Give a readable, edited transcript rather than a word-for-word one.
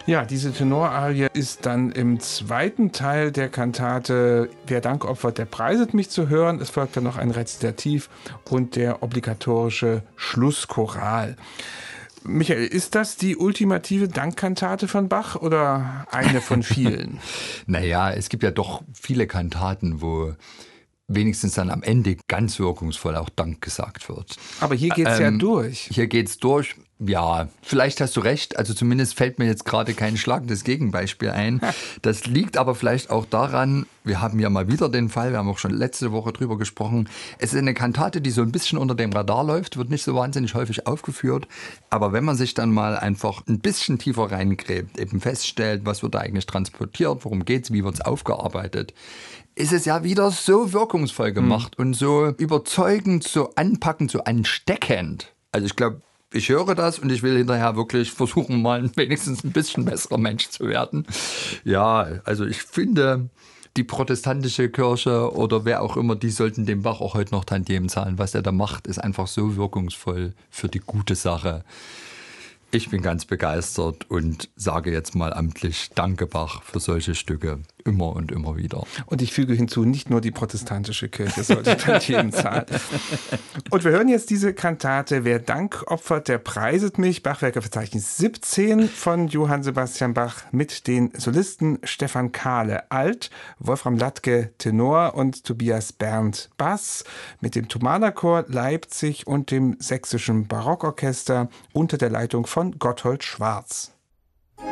Ja, diese Tenorarie ist dann im zweiten Teil der Kantate Wer Dank opfert, der preiset mich zu hören. Es folgt dann noch ein Rezitativ und der obligatorische Schlusschoral. Michael, ist das die ultimative Dankkantate von Bach oder eine von vielen? Naja, es gibt ja doch viele Kantaten, wo wenigstens dann am Ende ganz wirkungsvoll auch Dank gesagt wird. Aber hier geht's ja durch. Hier geht's durch. Ja, vielleicht hast du recht. Also zumindest fällt mir jetzt gerade kein schlagendes Gegenbeispiel ein. Das liegt aber vielleicht auch daran, wir haben ja mal wieder den Fall, wir haben auch schon letzte Woche drüber gesprochen. Es ist eine Kantate, die so ein bisschen unter dem Radar läuft, wird nicht so wahnsinnig häufig aufgeführt. Aber wenn man sich dann mal einfach ein bisschen tiefer reingräbt, eben feststellt, was wird da eigentlich transportiert, worum geht's, wie wird's aufgearbeitet, ist es ja wieder so wirkungsvoll gemacht und so überzeugend, so anpackend, so ansteckend. Also ich glaube, ich höre das und ich will hinterher wirklich versuchen, mal wenigstens ein bisschen besserer Mensch zu werden. Ja, also ich finde, die protestantische Kirche oder wer auch immer, die sollten dem Bach auch heute noch Tantiemen zahlen. Was er da macht, ist einfach so wirkungsvoll für die gute Sache. Ich bin ganz begeistert und sage jetzt mal amtlich Danke, Bach, für solche Stücke immer und immer wieder. Und ich füge hinzu, nicht nur die protestantische Kirche sollte Tantiemen zahlen. Und wir hören jetzt diese Kantate Wer Dank opfert, der preiset mich. Bachwerkeverzeichnis 17 von Johann Sebastian Bach mit den Solisten Stefan Kahle Alt, Wolfram Latke Tenor und Tobias Berndt Bass mit dem Thomanerchor Leipzig und dem Sächsischen Barockorchester unter der Leitung von Gotthold Schwarz.